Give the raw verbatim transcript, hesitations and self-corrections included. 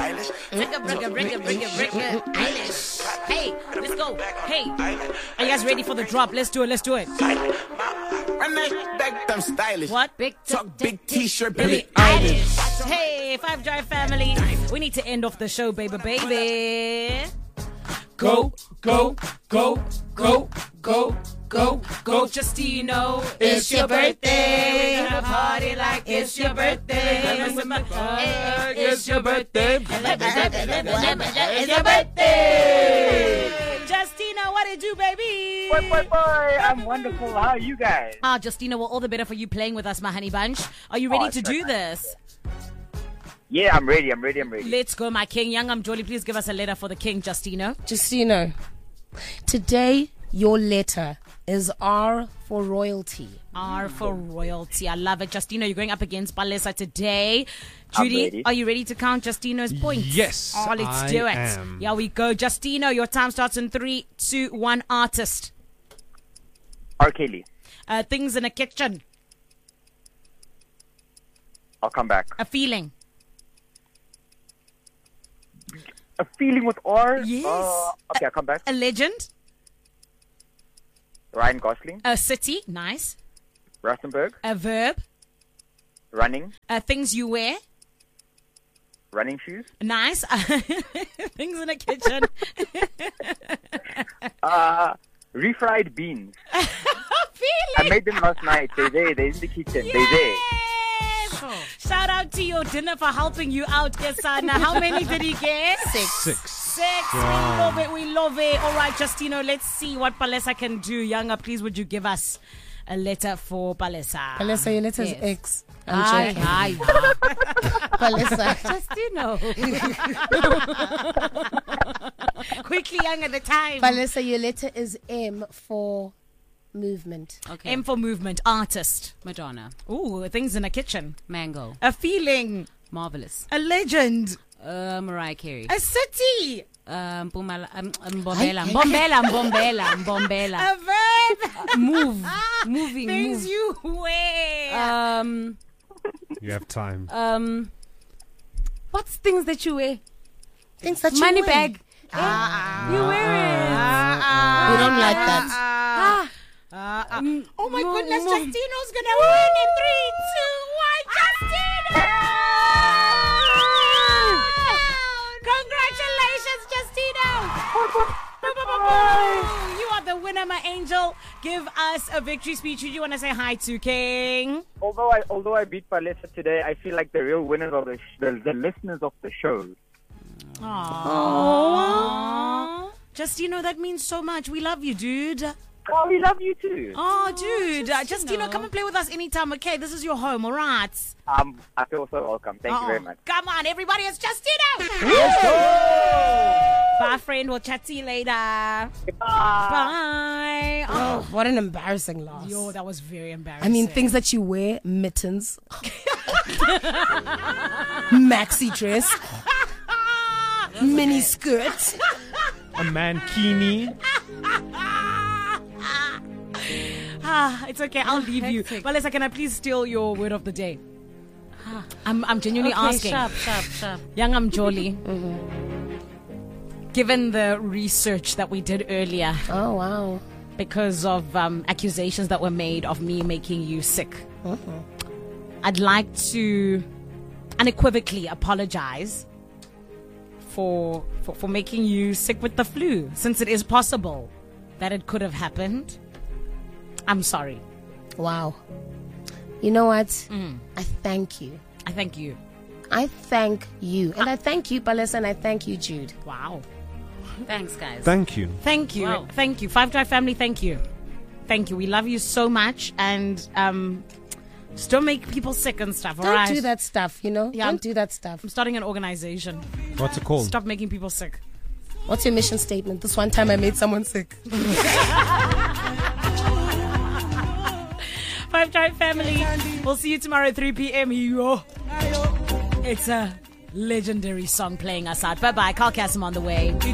stylish. Bricka, bricka, bricka, bricka, bricka, Eilish. Hey, let's go. Hey, are you guys ready for the drop? Let's do it. Let's do it. Run that back, I'm stylish. What? Big Talk big T-shirt, Billie Billie Eilish. Eilish. Hey, Five Drive family. We need to end off the show, baby, baby. Go, go, go, go, go, go, go, Justino, it's your birthday. We're gonna party like it's your birthday. It's your birthday. It's your birthday. Justino, what it do, baby? Boy, boy, boy, I'm wonderful. How are you guys? Ah, Justino, well, all the better for you playing with us, my honey bunch. Are you ready Oh, to sure. do this? Yeah, I'm ready. I'm ready. I'm ready. Let's go, my king. Young, I'm Jolly. Please give us a letter for the king, Justino. Justino, today your letter is R for royalty. R for royalty. I love it. Justino, you're going up against Palesa today. I'm Judy, ready. are you ready to count Justino's points? Yes, Oh, let's I do it. am. Here we go. Justino, your time starts in three, two, one. Artist. R. Kelly. Uh, things in a kitchen. I'll come back. A feeling. A feeling with R? Yes. Uh, okay, I'll come back. A legend. Ryan Gosling. A city. Nice. Rustenburg. A verb. Running. Uh, things you wear. Running shoes. Nice. Things in a kitchen. Uh, refried beans. A I feeling. made them last night. They're there. They're in the kitchen. They're there. Yes! Shout out to your dinner for helping you out, Kesana. How many did he get? Six. Six. Six. We love it. We love it. All right, Justino, let's see what Palesa can do. Younger, please, would you give us a letter for Palesa? Palesa, your letter's Yes. X. Hi, I'm joking. hi. Palesa. Justino. Quickly, young at the time. Palesa, your letter is M for movement. Okay. M for movement. Artist. Madonna. Ooh, things in a kitchen. Mango. A feeling. Marvelous. A legend. Uh, Mariah Carey. A city. Um, Pumala, um, um, Bombela. Bombela. Bombela. Bombela. A verb. Move. Moving. Things Move. you wear. Um, You have time. um, what's things that you wear? Things that you Money wear. bag. You wear it. We don't like that. Ah. Uh, oh my Mo- goodness, mo- Justino's gonna win in three, two, one. Justino! Congratulations, Justino! You are the winner, my angel. Give us a victory speech. Who do you want to say hi to, King? Although I although I beat Palesa today, I feel like the real winners are the, sh- the, the listeners of the show. Aww. Justino, that means so much. We love you, dude. Oh, we love you too. Oh, dude. Uh, Justino, Justino. come and play with us anytime, okay? This is your home, all right? Um, I feel so welcome. Thank you very Oh, much. Come on, everybody, it's Justino. Bye, friend. We'll chat to you later. Bye. Oh, What an embarrassing loss. yo, that was very embarrassing. I mean, things that you wear, mittens, maxi dress, mini skirt. A mankini. Ah, it's okay. I'll leave you. Melissa, can I please steal your word of the day? I'm, I'm genuinely Okay, asking. sharp, sharp, sharp. Young, I'm Jolie. Given the research that we did earlier, Oh, wow. because of um, accusations that were made of me making you sick, I'd like to unequivocally apologize for, for for making you sick with the flu, since it is possible that it could have happened. I'm sorry. Wow. You know what? I thank you. I thank you. I thank you. And I thank you, Palesa, and I thank you, Jude. Wow. Thanks, guys. Thank you. Thank you. Wow. Thank you. Five Drive family, thank you. Thank you. We love you so much. And um, just don't make people sick and stuff, all Don't right? do that stuff, you know? Yeah, Don't I'm- do that stuff. I'm starting an organization. What's it called? Stop making people sick. What's your mission statement? This one time I made someone sick. Five Drive family. We'll see you tomorrow at three p.m. Yo. It's a legendary song playing us out. Bye-bye. Carl Cassim on the way.